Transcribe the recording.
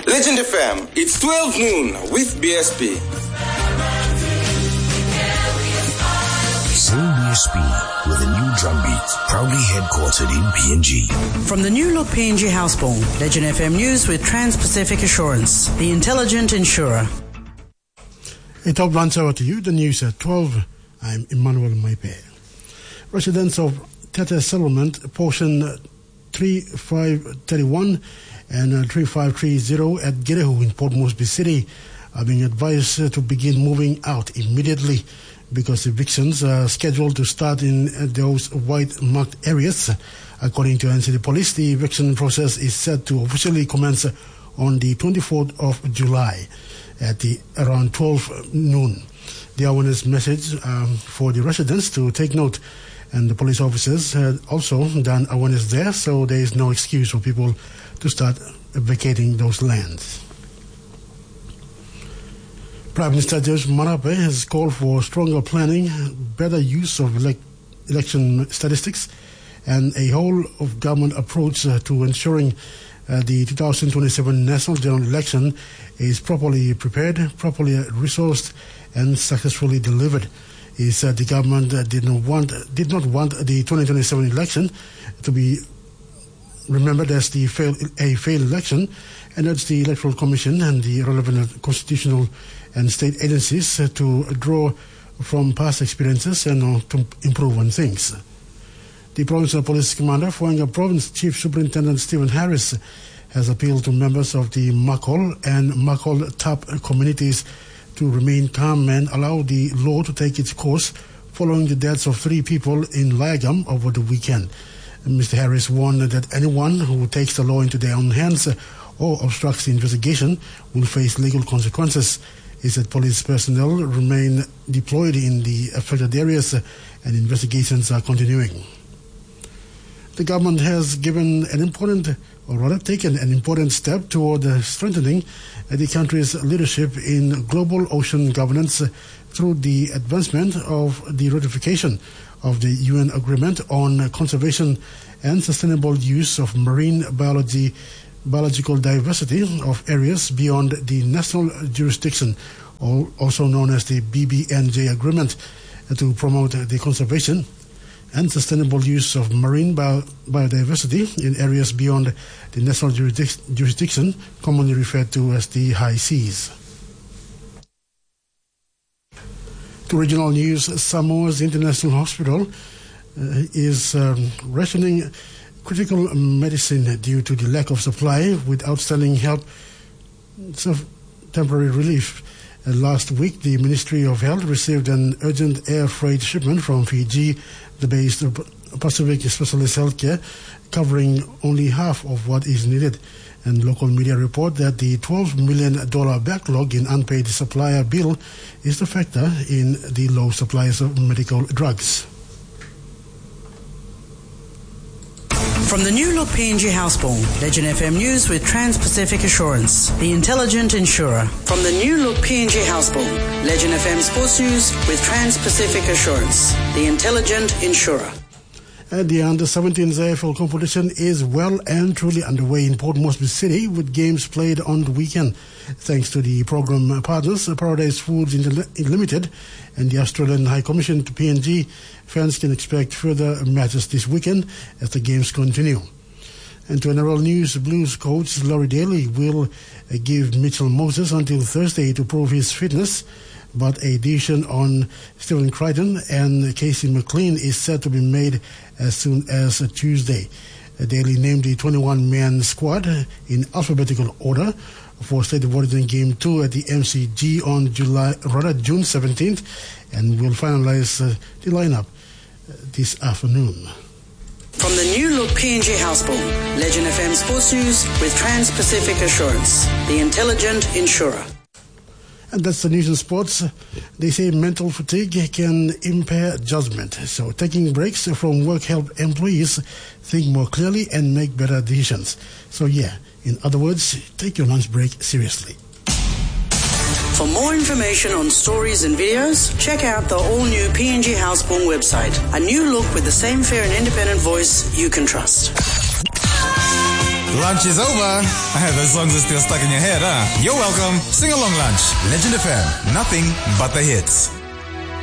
Legend FM, it's 12 noon with BSP. Same BSP with a new drum beat, proudly headquartered in PNG. From the new look PNG Houseboat, Legend FM News with Trans-Pacific Assurance, the intelligent insurer. A top lunch hour to you, the news at 12. I'm Emmanuel Maipe. Residents of Tete Settlement, portion 3531 and 3530 at Gerehu in Port Moresby City are being advised to begin moving out immediately because evictions are scheduled to start in those white-marked areas. According to NCD Police, the eviction process is set to officially commence on the 24th of July at around 12 noon. The awareness message for the residents to take note, and the police officers had also done awareness there, so there is no excuse for people to start vacating those lands. Prime Minister George Marape has called for stronger planning, better use of election statistics, and a whole-of-government approach to ensuring the 2027 National General Election is properly prepared, properly resourced, and successfully delivered. He said the government did not want the 2027 election to be remembered as a failed election, and urged the Electoral Commission and the relevant constitutional and state agencies to draw from past experiences and to improve on things. The Provincial Police Commander, Fuanga Province Chief Superintendent Stephen Harris, has appealed to members of the Makol and Makol Tap communities to remain calm and allow the law to take its course following the deaths of 3 people in Liagam over the weekend. Mr. Harris warned that anyone who takes the law into their own hands or obstructs the investigation will face legal consequences. He said police personnel remain deployed in the affected areas and investigations are continuing. The government has taken an important step toward strengthening the country's leadership in global ocean governance through the advancement of the ratification of the UN Agreement on Conservation and Sustainable Use of Marine Biological Diversity of Areas Beyond the National Jurisdiction, also known as the BBNJ Agreement, to promote the conservation and sustainable use of marine biodiversity in areas beyond the national jurisdiction, commonly referred to as the high seas. To regional news, Samoa's International Hospital is rationing critical medicine due to the lack of supply, with outstanding help of temporary relief. Last week, the Ministry of Health received an urgent air freight shipment from Fiji, the based Pacific Specialist Healthcare, covering only half of what is needed. And local media report that the $12 million backlog in unpaid supplier bill is the factor in the low supplies of medical drugs. From the new look PNG Houseboat, Legend FM News with Trans-Pacific Assurance, the intelligent insurer. From the new look PNG Houseboat, Legend FM Sports News with Trans-Pacific Assurance, the intelligent insurer. And the under-17s AFL competition is well and truly underway in Port Moresby City, with games played on the weekend. Thanks to the program partners, Paradise Foods Limited and the Australian High Commission to PNG, fans can expect further matches this weekend as the games continue. And to NRL News, Blues coach Laurie Daly will give Mitchell Moses until Thursday to prove his fitness, but a decision on Stephen Crichton and Casey McLean is set to be made as soon as Tuesday. Daly named the 21-man squad in alphabetical order for State of Origin Game 2 at the MCG on June 17th, and will finalize the lineup this afternoon. From the new look PNG Houseboat, Legend FM Sports News with Trans-Pacific Assurance, the intelligent insurer. And that's the news and sports. They say mental fatigue can impair judgment. So taking breaks from work help employees think more clearly and make better decisions. So yeah, in other words, take your lunch break seriously. For more information on stories and videos, check out the all-new PNG Houseboat website. A new look with the same fair and independent voice you can trust. Lunch is over. Those songs are still stuck in your head, huh? You're welcome. Sing along lunch. Legend FM. Nothing but the hits.